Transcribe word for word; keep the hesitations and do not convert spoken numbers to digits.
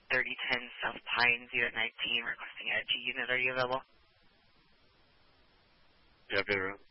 thirty ten South Pines, Unit nineteen, requesting a G unit. Are you available? Yeah, I've been around.